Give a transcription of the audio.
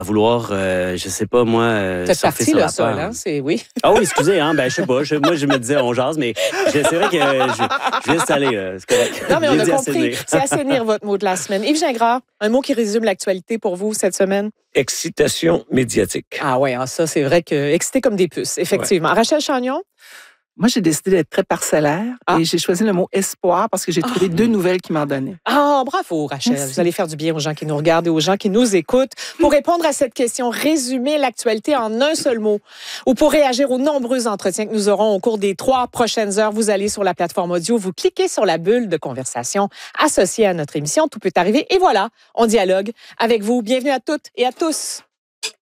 vouloir, je sais pas moi, Cette surfer partie sur là, la ça, peur. là, c'est oui. Ah oui, excusez, hein, ben je sais pas. Moi, je me disais on jase, mais c'est vrai que je laisse aller, là, c'est correct. Non, mais on J'ai a dit compris. assainir. C'est assainir votre mot de la semaine. Yves Gingras, un mot qui résume l'actualité pour vous cette semaine? Excitation médiatique. Ah oui, ça, c'est vrai que excité comme des puces, effectivement. Rachel Chagnon? Moi, j'ai décidé d'être très parcellaire et j'ai choisi le mot espoir parce que j'ai trouvé 2 nouvelles qui m'en donnaient. Ah, bravo, Rachel. Merci. Vous allez faire du bien aux gens qui nous regardent et aux gens qui nous écoutent. Pour répondre à cette question, résumer l'actualité en un seul mot ou pour réagir aux nombreux entretiens que nous aurons au cours des 3 prochaines heures, vous allez sur la plateforme audio, vous cliquez sur la bulle de conversation associée à notre émission. Tout peut arriver et voilà, on dialogue avec vous. Bienvenue à toutes et à tous.